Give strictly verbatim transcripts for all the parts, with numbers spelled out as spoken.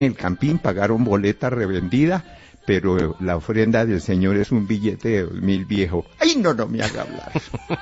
el Campín, pagaron boleta revendida, pero la ofrenda del Señor es un billete de dos mil viejo. ¡Ay, no, no me haga hablar!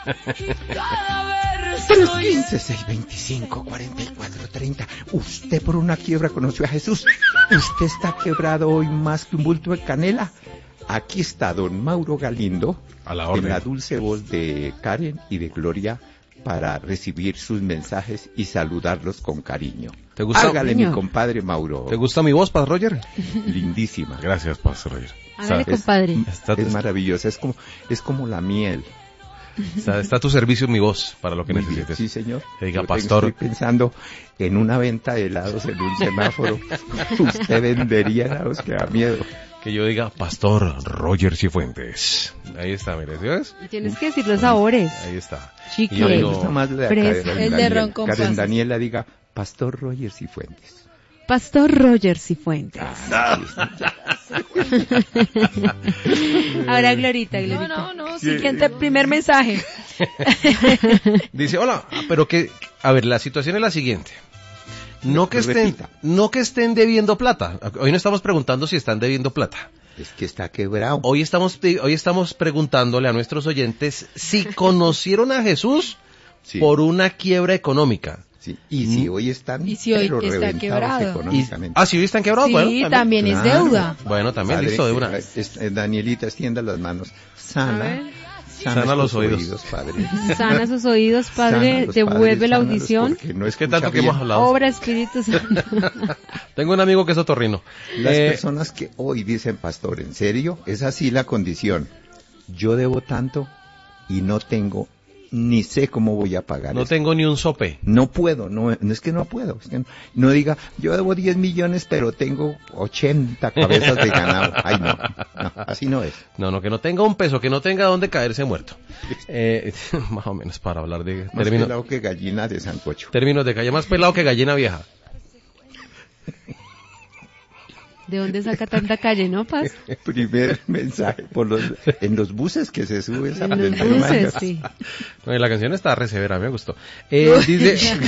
tres quince, seis veinticinco, cuarenta y cuatro treinta. Usted por una quiebra conoció a Jesús. Usted está quebrado hoy más que un bulto de canela. Aquí está don Mauro Galindo, a la orden, en la dulce voz de Karen y de Gloria, para recibir sus mensajes y saludarlos con cariño. ¿Te gusta? Hágale, mi compadre Mauro. ¿Te gusta mi voz, Pastor Roger? Lindísima. Gracias, Pastor Roger. Hágale, compadre. Es, es maravillosa, es como, es como la miel. Está, está a tu servicio mi voz para lo que Muy necesites. Bien, sí, señor. Que diga, Yo Pastor. Estoy pensando en una venta de helados en un semáforo. Usted vendería helados que da miedo. Que yo diga, Pastor Roger Cifuentes. Ahí está, mire, ¿sí ves? Tienes que decir los sabores. Ahí está. Chicle. Y yo digo, me gusta más la de fresa. Karen El de ron con Karen pasas. Daniela diga, Pastor Roger Cifuentes. Pastor Roger Cifuentes. Ah, sí, Ahora Glorita, Glorita. No, no, no, siguiente, primer mensaje. Dice, hola, pero que, a ver, la situación es la siguiente. No que estén, Repita. no que estén debiendo plata. Hoy no estamos preguntando si están debiendo plata. Es que está quebrado. Hoy estamos, hoy estamos preguntándole a nuestros oyentes si conocieron a Jesús Sí. por una quiebra económica. Sí. Y si hoy están Y si hoy pero está reventados quebrado. Y, económicamente. ah, si hoy están quebrados, Sí, bueno. también es Claro. deuda. Bueno, también, Padre, listo, de una. eh, es- eh, Danielita, extienda las manos. Sana. A ver. Sana, Sana los tus oídos. padre. Sana sus oídos, Sana Padre, los devuelve padres, la sánalos, audición. porque no Es que escucha tanto que bien. hemos hablado. Obra Espíritu Santo. Tengo un amigo que es otorrino. Las Eh, personas que hoy dicen, pastor, ¿en serio? Es así la condición. Yo debo tanto y no tengo, ni sé cómo voy a pagar no eso. tengo ni un sope. No puedo, no, no es que no puedo. Es que no, no diga, yo debo diez millones, pero tengo ochenta cabezas de ganado. Ay, no, no, así no es. No, no, que no tenga un peso, que no tenga dónde caerse muerto. Eh, más o menos para hablar de Más términos, pelado que gallina de sancocho. términos de calle, más pelado que gallina vieja. ¿De dónde saca tanta calle, no, Paz? Primer mensaje por los, en los buses que se suben a En los vender buses, mangas. sí. No, y la canción está re severa, me gustó. Eh, dice,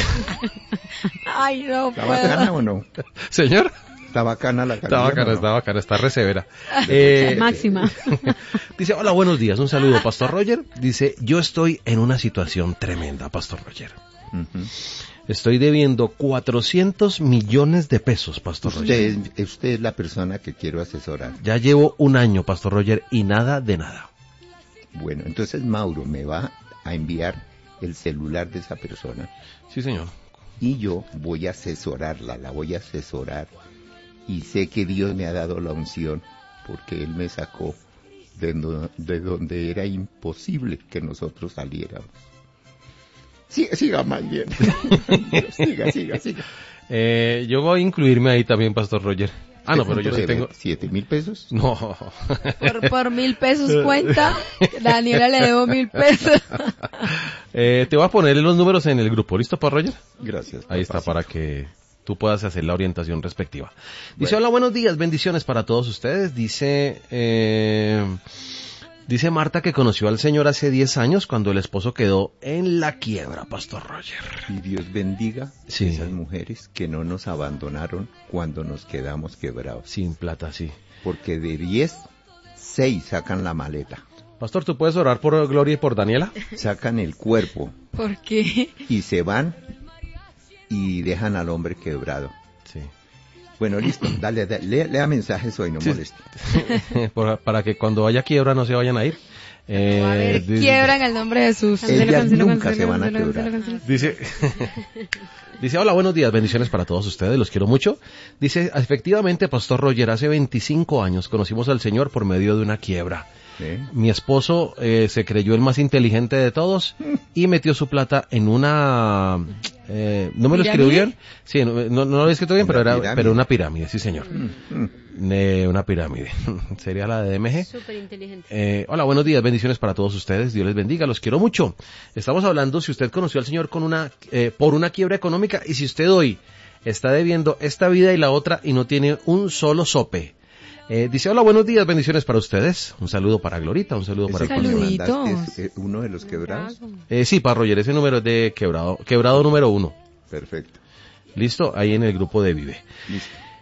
Ay, no ¿Está puedo. bacana o no? señor, Está bacana la está canción. bacana, ¿o no? está bacana, está re severa. Eh, Máxima. dice, hola, buenos días, un saludo, Pastor Roger. Dice, yo estoy en una situación tremenda, Pastor Roger. Ujú. Estoy debiendo cuatrocientos millones de pesos, Pastor Roger. Usted, usted es la persona que quiero asesorar. Ya llevo un año, Pastor Roger, y nada de nada. Bueno, entonces Mauro me va a enviar el celular de esa persona Sí, señor. y yo voy a asesorarla, la voy a asesorar y sé que Dios me ha dado la unción porque Él me sacó de, no- de donde era imposible que nosotros saliéramos. Siga, siga más bien. siga, siga, siga. Eh, yo voy a incluirme ahí también, Pastor Roger. Ah, no, pero yo sí tengo... ¿Siete mil pesos? No. Por, por mil pesos cuenta. Daniela le debo mil pesos. Eh, te voy a poner los números en el grupo. ¿Listo, Pastor Roger? Gracias. Ahí está, papacito. para que tú puedas hacer la orientación respectiva. Dice, Bueno. hola, buenos días, bendiciones para todos ustedes. Dice, eh, dice Marta que conoció al Señor hace diez años cuando el esposo quedó en la quiebra, Pastor Roger. Y Dios bendiga Sí. esas mujeres que no nos abandonaron cuando nos quedamos quebrados. Sin plata, sí. Porque de diez, seis sacan la maleta, Pastor, ¿tú puedes orar por Gloria y por Daniela? sacan el cuerpo ¿Por qué? y se van y dejan al hombre quebrado. Sí. Bueno, listo, dale, dale lea, lea mensajes hoy, no Sí. moleste. Por- para que cuando haya quiebra no se vayan a ir. Eh, A ver, dice- quiebra en el nombre de Jesús. Ellas Cancela, cancela, nunca cancela, se van a cancela, quebrar. cancela, cancela. Dice, dice, hola, buenos días, bendiciones para todos ustedes, los quiero mucho. Dice, efectivamente, Pastor Roger, hace veinticinco años conocimos al Señor por medio de una quiebra. ¿Eh? Mi esposo eh, se creyó el más inteligente de todos y metió su plata en una... Eh, ¿No me lo escribió ¿Pirámide? bien? Sí, no, no, no lo había escrito bien, pero ¿Una era pirámide? pero una pirámide, sí señor. Mm. Eh, una pirámide. Sería la de D M G. Súper inteligente. Eh, hola, buenos días, bendiciones para todos ustedes, Dios les bendiga, los quiero mucho. Estamos hablando si usted conoció al Señor con una, eh, por una quiebra económica y si usted hoy está debiendo esta vida y la otra y no tiene un solo sope. Eh, dice, hola, buenos días, bendiciones para ustedes. Un saludo para Glorita, un saludo para Ese el que me pastor. Saluditos. mandaste es eh, uno de los quebrados. Eh, sí, para Roger, ese número es de quebrado, quebrado número uno. Perfecto. Listo, ahí en el grupo de Vive. Listo.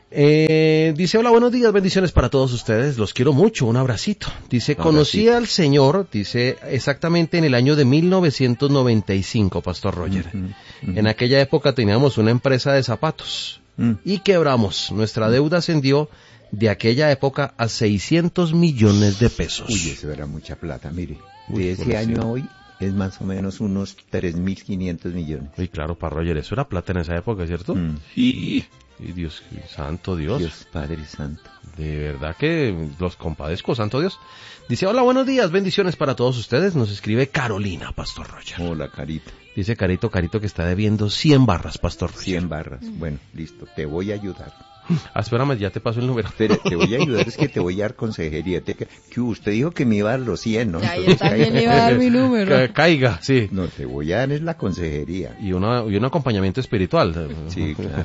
Eh, dice, hola, buenos días, bendiciones para todos ustedes, los quiero mucho, un abracito. Dice, Un conocí abracito. al Señor, dice, exactamente en el año de mil novecientos noventa y cinco, Pastor Roger. Ujú, ujú. En aquella época teníamos una empresa de zapatos Mm. y quebramos. Nuestra deuda ascendió de aquella época a seiscientos millones de pesos. Uy, eso era mucha plata, mire. Uy, De por ese decir. año a hoy es más o menos unos tres mil quinientos millones. Uy, claro, para Roger, eso era plata en esa época, ¿cierto? Mm. Y, y Dios, santo Dios. Dios Padre Santo. De verdad que los compadezco, santo Dios. Dice, hola, buenos días, bendiciones para todos ustedes. Nos escribe Carolina, Pastor Roger. Hola, Carita. Dice Carito, Carito que está debiendo cien barras, Pastor Roger. cien barras. Bueno, listo, te voy a ayudar. Ah, espérame, ya te paso el número. Pero te voy a ayudar, es que te voy a dar consejería. Te, que usted dijo que me iba a dar los cien, ¿no? Ya, yo Entonces, también le iba a dar mi número. Ca- Caiga, sí. No, te voy a dar es la consejería. Y, una, y un acompañamiento espiritual. Sí, claro.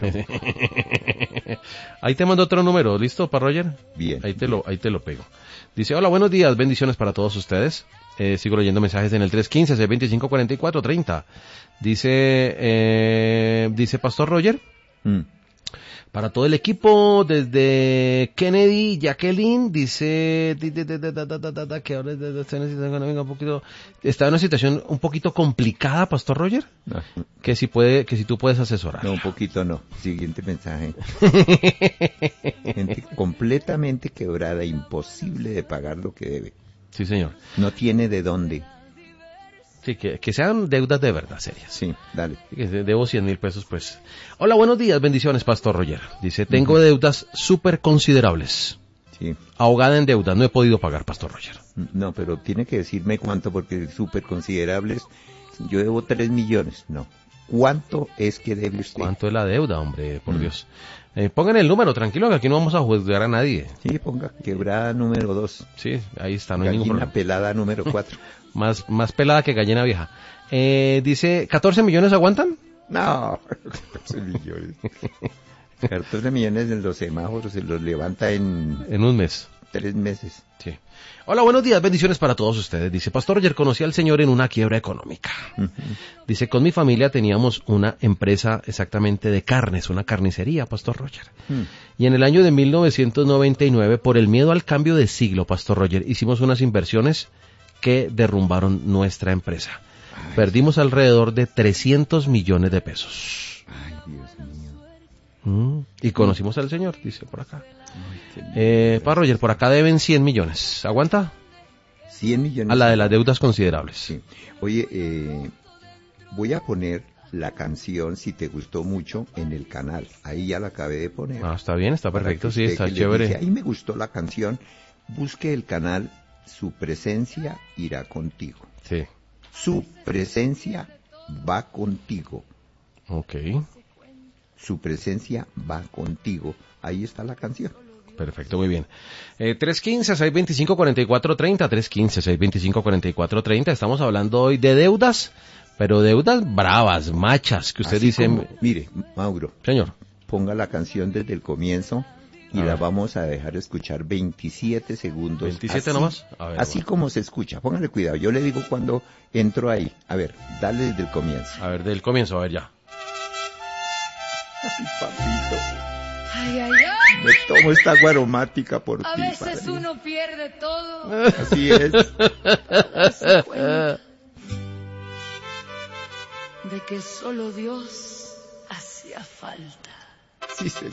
Ahí te mando otro número, ¿listo, para Roger? Bien. Ahí te lo, ahí te lo pego. Dice, hola, buenos días, bendiciones para todos ustedes. Eh, sigo leyendo mensajes en el tres uno cinco, seis dos cinco, cuatro cuatro tres cero. Dice, eh, dice Pastor Roger, Mm. para todo el equipo, desde Kennedy, Jacqueline, dice di- di- di- di- da- da- da- da- da, que ahora está en una situación económica un poquito, está en una situación un poquito complicada, Pastor Roger, No, que si puede, que si tú puedes asesorar. no, un poquito no. Siguiente mensaje. Gente completamente quebrada, imposible de pagar lo que debe. Sí, señor. No tiene de dónde. Sí, que, que sean deudas de verdad serias. Sí, dale. Que de- debo cien mil pesos, pues. Hola, buenos días, bendiciones, Pastor Roger. Dice, tengo deudas súper considerables. Sí. Ahogada en deuda, no he podido pagar, Pastor Roger. No, pero tiene que decirme cuánto porque es súper considerables. Yo debo tres millones. No. ¿Cuánto es que debe usted? ¿Cuánto es la deuda, hombre? Por Mm. Dios. Eh, pongan el número, tranquilo, que aquí no vamos a juzgar a nadie. Sí, ponga quebrada número dos. Sí, ahí está, no hay ningún Gallina problema. pelada número cuatro. Más, más pelada que gallina vieja. Eh, dice, ¿catorce millones aguantan? No, catorce millones. catorce millones en los semáforos se los levanta en En un mes. tres meses. Sí. Hola, buenos días, bendiciones para todos ustedes. Dice, Pastor Roger, conocí al Señor en una quiebra económica. Ujú. Dice, con mi familia teníamos una empresa exactamente de carnes, una carnicería, Pastor Roger. Mm. Y en el año de mil novecientos noventa y nueve, por el miedo al cambio de siglo, Pastor Roger, hicimos unas inversiones que derrumbaron nuestra empresa. Ay. Perdimos alrededor de trescientos millones de pesos. Ay, Dios mío. Mm. Y conocimos al Señor, dice por acá. Ay, qué lindo. Eh, Pastor Roger, por acá deben cien millones. ¿Aguanta? cien millones. A la de las deudas considerables. Sí. Oye, eh, voy a poner la canción, si te gustó mucho, en el canal. Ahí ya la acabé de poner. Ah, está bien, está Para perfecto, que sí, usted está que le chévere. dice, ahí me gustó la canción. Busque el canal Su Presencia Irá Contigo. Sí, Su presencia va contigo. ok, Su presencia va contigo. Ahí está la canción. perfecto, muy bien. Eh, tres uno cinco, seis dos cinco, cuatro cuatro tres cero, tres uno cinco, seis dos cinco, cuatro cuatro tres cero. Estamos hablando hoy de deudas, pero deudas bravas, machas, que usted Así dice, como- mire, Mauro, señor, ponga la canción desde el comienzo y A la ver. vamos a dejar escuchar veintisiete segundos. veintisiete así, nomás. A ver, así bueno. como se escucha. Póngale cuidado. Yo le digo cuando entro ahí. A ver, dale desde el comienzo. A ver, del comienzo, a ver ya. Ay, papito, Ay, ay, ay. me tomo esta agua aromática por A ti, veces padre. uno pierde todo. Así es. Se cuenta de que solo Dios hacía falta. Sí, señor.